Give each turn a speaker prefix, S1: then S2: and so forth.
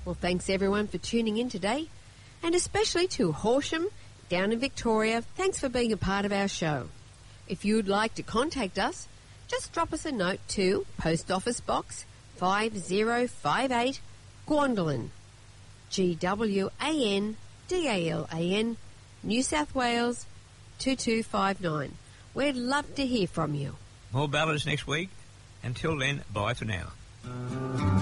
S1: Well, thanks everyone for tuning in today, and especially to Horsham down in Victoria. Thanks for being a part of our show. If you'd like to contact us, just drop us a note to Post Office Box 5058, Gwandalin, GWANDALAN, New South Wales 2259. We'd love to hear from you.
S2: More ballads next week. Until then, bye for now.